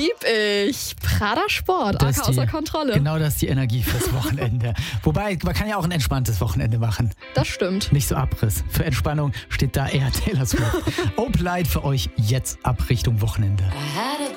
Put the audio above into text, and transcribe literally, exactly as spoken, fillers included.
lieb ich. Prada Sport, Das A K ist die- außer Kontrolle. Genau, das ist die Energie fürs Wochenende. Wobei, man kann ja auch ein entspanntes Wochenende machen. Das stimmt. Nicht so Abriss. Für Entspannung steht da eher Taylor Swift. Open Light für euch jetzt ab Richtung Wochenende.